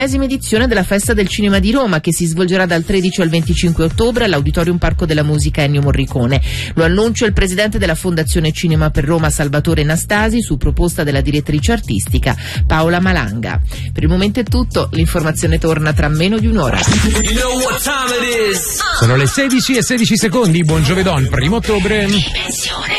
Edizione della Festa del Cinema di Roma, che si svolgerà dal 13 al 25 ottobre all'Auditorium Parco della Musica Ennio Morricone. Lo annuncia il presidente della Fondazione Cinema per Roma, Salvatore Nastasi, su proposta della direttrice artistica Paola Malanga. Per il momento è tutto, l'informazione torna tra meno di un'ora. Sono le 16:16, buon giovedì, 1 ottobre. Dimensione